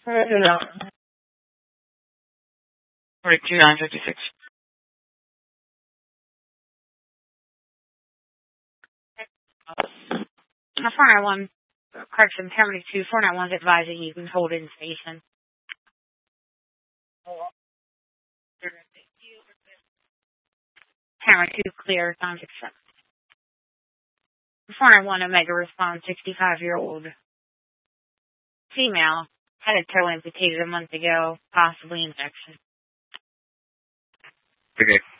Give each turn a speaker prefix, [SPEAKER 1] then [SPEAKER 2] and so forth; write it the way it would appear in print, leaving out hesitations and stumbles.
[SPEAKER 1] No. 42956. 491, correction, 72, 491 is advising you can hold in station. Camera 2 clear, time 6. 491 Omega response, 65-year-old female, had a toe amputated a month ago, possibly infection.
[SPEAKER 2] Okay.